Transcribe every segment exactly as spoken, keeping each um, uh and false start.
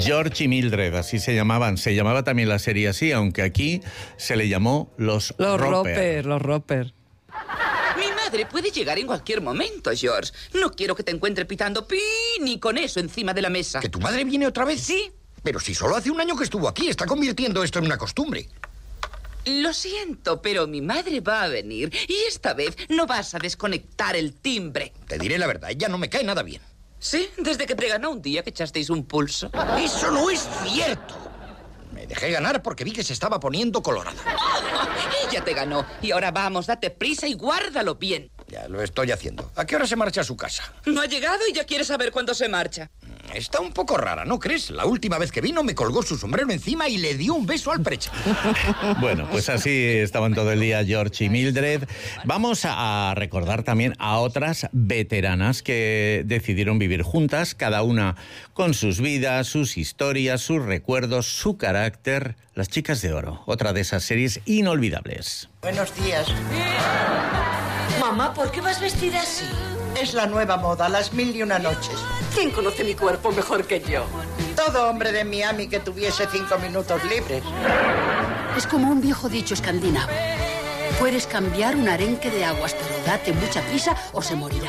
George y Mildred, así se llamaban. Se llamaba también la serie así, aunque aquí se le llamó Los, los Roper. Roper. Los Roper. Mi madre puede llegar en cualquier momento, George. No quiero que te encuentre pitando pi ni con eso encima de la mesa. ¿Que tu madre viene otra vez? Sí. Pero si solo hace un año que estuvo aquí, está convirtiendo esto en una costumbre. Lo siento, pero mi madre va a venir y esta vez no vas a desconectar el timbre. Te diré la verdad, ella no me cae nada bien. Sí, desde que te ganó un día que echasteis un pulso. ¡Eso no es cierto! Me dejé ganar porque vi que se estaba poniendo colorada. Oh, ella te ganó. Y ahora vamos, date prisa y guárdalo bien. Ya lo estoy haciendo. ¿A qué hora se marcha a su casa? No ha llegado y ya quiere saber cuándo se marcha. Está un poco rara, ¿no crees? La última vez que vino me colgó su sombrero encima y le dio un beso al precha. Bueno, pues así estaban todo el día George y Mildred. Vamos a recordar también a otras veteranas que decidieron vivir juntas, cada una con sus vidas, sus historias, sus recuerdos, su carácter. Las Chicas de Oro, otra de esas series inolvidables. Buenos días. Mamá, ¿por qué vas vestida así? Es la nueva moda, las mil y una noches. ¿Quién conoce mi cuerpo mejor que yo? Todo hombre de Miami que tuviese cinco minutos libres. Es como un viejo dicho escandinavo. Puedes cambiar un arenque de aguas, pero date mucha prisa o se morirá.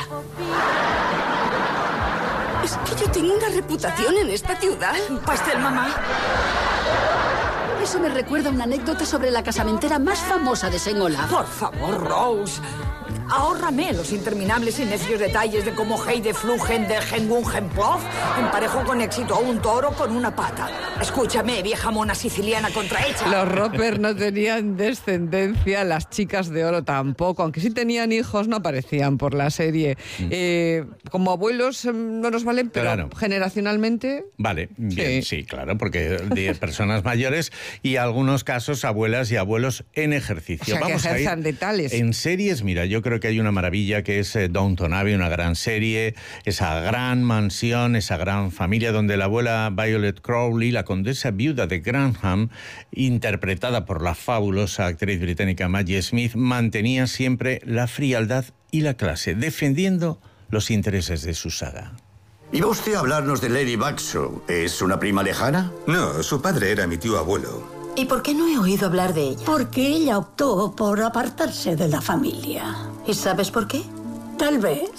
Es que yo tengo una reputación en esta ciudad. Pastel, mamá. Eso me recuerda una anécdota sobre la casamentera más famosa de Saint Olaf. Por favor, Rose. Ahórrame los interminables y necios detalles de cómo Heide Flugen de Hengungen-Plof emparejó con éxito a un toro con una pata. Escúchame, vieja mona siciliana contrahecha. Los Roper no tenían descendencia, las Chicas de Oro tampoco, aunque sí tenían hijos, no aparecían por la serie. Mm. Eh, como abuelos no nos valen, pero claro, generacionalmente... Vale, bien, sí, sí, claro, porque de personas mayores y algunos casos abuelas y abuelos en ejercicio. O sea, Vamos que ejerzan a ir de tales. En series, mira, yo creo que hay una maravilla que es eh, Downton Abbey, una gran serie, esa gran mansión, esa gran familia donde la abuela Violet Crowley, la condesa viuda de Grantham, interpretada por la fabulosa actriz británica Maggie Smith, mantenía siempre la frialdad y la clase, defendiendo los intereses de su saga. ¿Iba usted a hablarnos de Lady Baxter? ¿Es una prima lejana? No, su padre era mi tío abuelo. ¿Y por qué no he oído hablar de ella? Porque ella optó por apartarse de la familia. ¿Y sabes por qué? Tal vez.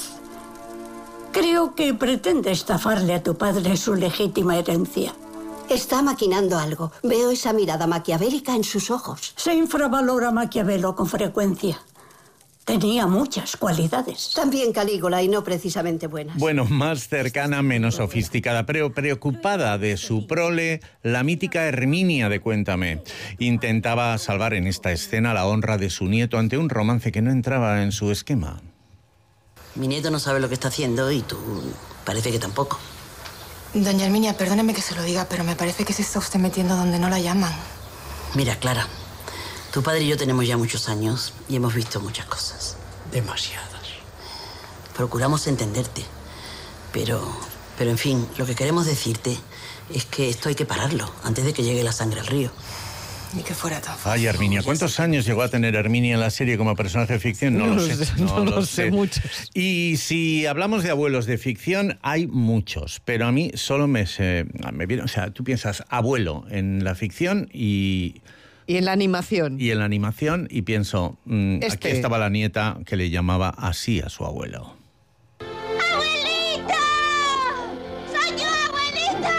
Creo que pretende estafarle a tu padre su legítima herencia. Está maquinando algo. Veo esa mirada maquiavélica en sus ojos. Se infravalora a Maquiavelo con frecuencia. Tenía muchas cualidades. También Calígula y no precisamente buenas. Bueno, más cercana, menos sofisticada, pero preocupada de su prole, la mítica Herminia de Cuéntame. Intentaba salvar en esta escena la honra de su nieto ante un romance que no entraba en su esquema. Mi nieto no sabe lo que está haciendo y tú parece que tampoco. Doña Herminia, perdóneme que se lo diga, pero me parece que se está usted metiendo donde no la llaman. Mira, Clara, tu padre y yo tenemos ya muchos años y hemos visto muchas cosas. Demasiadas. Procuramos entenderte, pero, pero en fin, lo que queremos decirte es que esto hay que pararlo antes de que llegue la sangre al río. Ni que fuera tan fácil. Ay, Herminia, ¿cuántos años llegó a tener Herminia en la serie como personaje de ficción? No, no lo sé. No, no lo sé, sé muchos. Y si hablamos de abuelos de ficción, hay muchos, pero a mí solo me, se, me viene... O sea, tú piensas abuelo en la ficción y... Y en la animación. Y en la animación, y pienso, mmm, este. aquí estaba la nieta que le llamaba así a su abuelo. ¡Abuelita! ¡Soy yo, abuelita!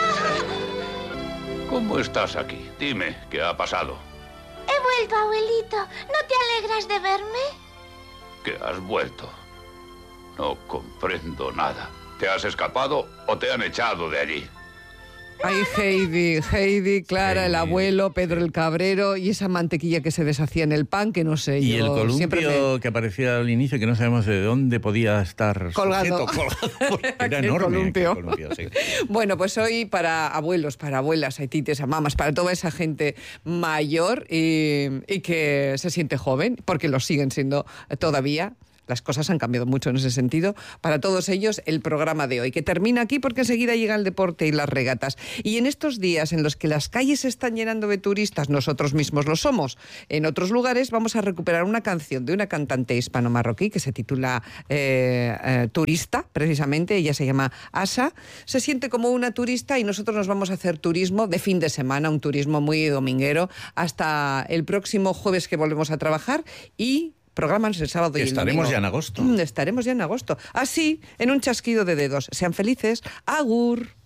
¿Cómo estás aquí? Dime, ¿qué ha pasado? He vuelto, abuelito. ¿No te alegras de verme? ¿Que has vuelto? No comprendo nada. ¿Te has escapado o te han echado de allí? Hay Heidi, Heidi, Clara, Heidi, el abuelo, Pedro el cabrero y esa mantequilla que se deshacía en el pan, que no sé. Y yo el columpio me... que aparecía al inicio, que no sabemos de dónde podía estar colgado. Sujeto, colgado era enorme. Columpio. Columpio, sí. Bueno, pues hoy para abuelos, para abuelas, a tites, a mamás, para toda esa gente mayor y, y que se siente joven, porque lo siguen siendo todavía. las cosas han cambiado mucho en ese sentido. Para todos ellos, el programa de hoy, que termina aquí porque enseguida llega el deporte y las regatas. Y en estos días en los que las calles se están llenando de turistas, nosotros mismos lo somos, en otros lugares vamos a recuperar una canción de una cantante hispano-marroquí que se titula eh, eh, Turista, precisamente. Ella se llama Asa. Se siente como una turista y nosotros nos vamos a hacer turismo de fin de semana, un turismo muy dominguero, hasta el próximo jueves que volvemos a trabajar y programas el sábado y el domingo. Estaremos ya en agosto. Estaremos ya en agosto. Así, en un chasquido de dedos. Sean felices. Agur.